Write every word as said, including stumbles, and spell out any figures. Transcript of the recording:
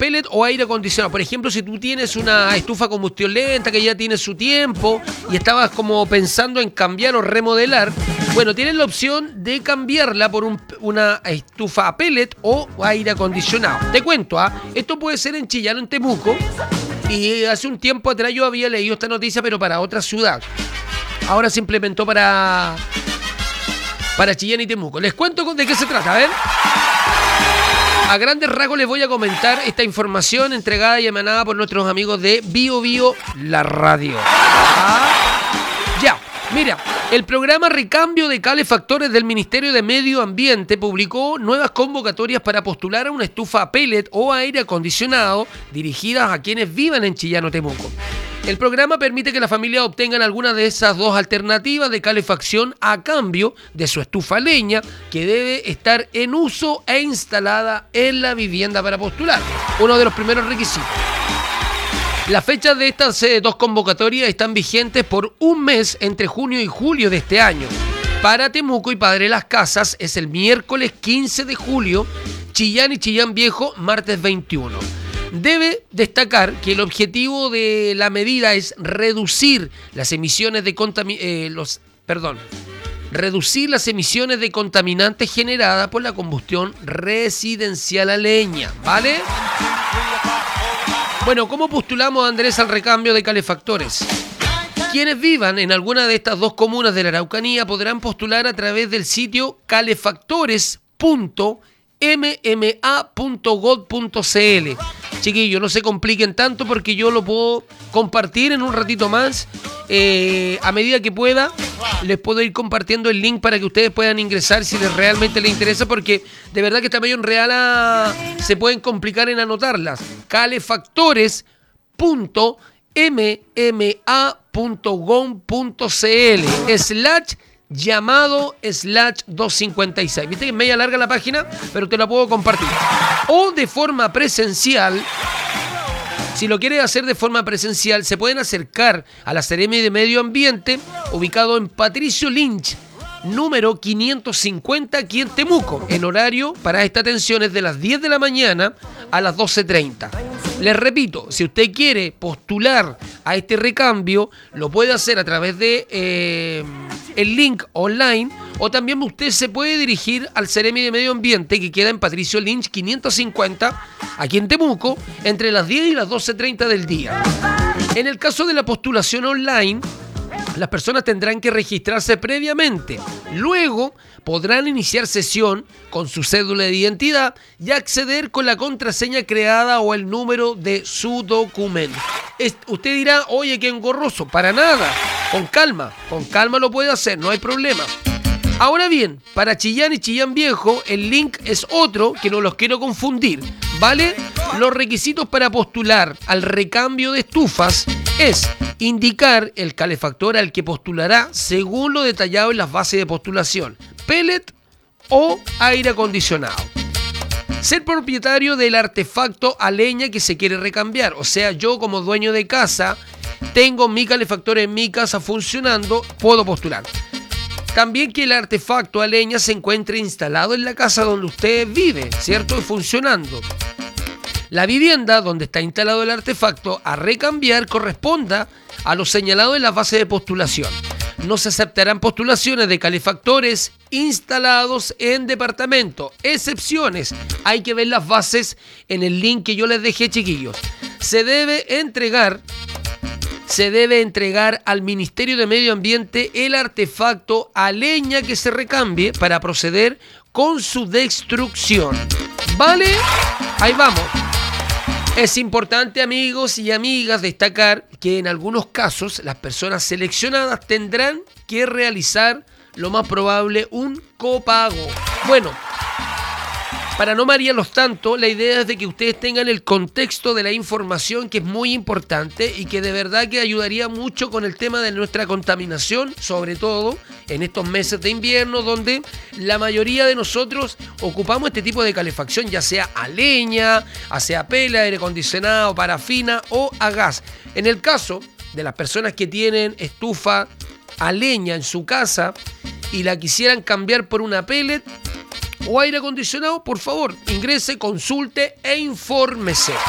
pellet o aire acondicionado. Por ejemplo, si tú tienes una estufa a combustión lenta que ya tiene su tiempo y estabas como pensando en cambiar o remodelar, bueno, tienes la opción de cambiarla por un, una estufa a pellet o aire acondicionado. Te cuento, ¿ah? Esto puede ser en Chillán, en Temuco, y hace un tiempo atrás yo había leído esta noticia, pero para otra ciudad. Ahora se implementó para, para Chillán y Temuco. Les cuento de qué se trata, a ver. A grandes rasgos les voy a comentar esta información entregada y emanada por nuestros amigos de Bio Bio, la radio. Ah, ya, mira, el programa Recambio de Calefactores del Ministerio de Medio Ambiente publicó nuevas convocatorias para postular a una estufa a pellet o aire acondicionado dirigidas a quienes vivan en Chillán o Temuco. El programa permite que las familias obtengan alguna de esas dos alternativas de calefacción a cambio de su estufa a leña, que debe estar en uso e instalada en la vivienda para postular. Uno de los primeros requisitos. Las fechas de estas eh, dos convocatorias están vigentes por un mes entre junio y julio de este año. Para Temuco y Padre Las Casas es el miércoles quince de julio, Chillán y Chillán Viejo martes veintiuno. Debe destacar que el objetivo de la medida es reducir las emisiones de contami- eh, los, perdón, reducir las emisiones de contaminantes generadas por la combustión residencial a leña, ¿vale? Bueno, ¿cómo postulamos, Andrés, al recambio de calefactores? Quienes vivan en alguna de estas dos comunas de la Araucanía podrán postular a través del sitio calefactores punto m m a punto gov punto c l. Chiquillos, no se compliquen tanto porque yo lo puedo compartir en un ratito más. Eh, a medida que pueda, les puedo ir compartiendo el link para que ustedes puedan ingresar si les realmente les interesa, porque de verdad que esta medio en real a, se pueden complicar en anotarlas. calefactores punto m m a punto gov punto c l slash llamado slash doscientos cincuenta y seis. Viste que es media larga la página, pero te la puedo compartir. O de forma presencial, si lo quieres hacer de forma presencial, se pueden acercar a la Seremi de Medio Ambiente, ubicado en Patricio Lynch, número quinientos cincuenta, aquí en Temuco. En horario para esta atención es de las diez de la mañana a las doce treinta. Les repito, si usted quiere postular a este recambio, lo puede hacer a través de eh, el link online, o también usted se puede dirigir al Seremi de Medio Ambiente, que queda en Patricio Lynch quinientos cincuenta, aquí en Temuco, entre las diez y las doce treinta del día. En el caso de la postulación online, las personas tendrán que registrarse previamente. Luego podrán iniciar sesión con su cédula de identidad y acceder con la contraseña creada o el número de su documento. Es, usted dirá, oye, qué engorroso. Para nada. Con calma. Con calma lo puede hacer, no hay problema. Ahora bien, para Chillán y Chillán Viejo, el link es otro que no los quiero confundir, ¿vale? Los requisitos para postular al recambio de estufas es indicar el calefactor al que postulará según lo detallado en las bases de postulación, pellet o aire acondicionado. Ser propietario del artefacto a leña que se quiere recambiar, o sea, yo como dueño de casa tengo mi calefactor en mi casa funcionando, puedo postular. También que el artefacto a leña se encuentre instalado en la casa donde usted vive, ¿cierto? Y funcionando. La vivienda donde está instalado el artefacto a recambiar corresponda a lo señalado en las bases de postulación. No se aceptarán postulaciones de calefactores instalados en departamento. Excepciones. Hay que ver las bases en el link que yo les dejé, chiquillos. Se debe entregar... Se debe entregar al Ministerio de Medio Ambiente el artefacto a leña que se recambie para proceder con su destrucción. ¿Vale? Ahí vamos. Es importante, amigos y amigas, destacar que en algunos casos las personas seleccionadas tendrán que realizar, lo más probable, un copago. Bueno, para no marearlos tanto, la idea es de que ustedes tengan el contexto de la información, que es muy importante y que de verdad que ayudaría mucho con el tema de nuestra contaminación, sobre todo en estos meses de invierno, donde la mayoría de nosotros ocupamos este tipo de calefacción, ya sea a leña, a sea a pela, aire acondicionado, parafina o a gas. En el caso de las personas que tienen estufa a leña en su casa y la quisieran cambiar por una pellet o aire acondicionado, por favor, ingrese, consulte e infórmese.